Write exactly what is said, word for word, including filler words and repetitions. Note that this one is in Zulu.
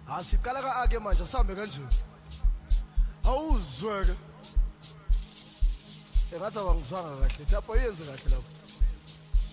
Asiqala ka ake manje sihambe kanje. Awuzweke. Engathi awangizwanga kahle. Thapha yenze kahle lapho.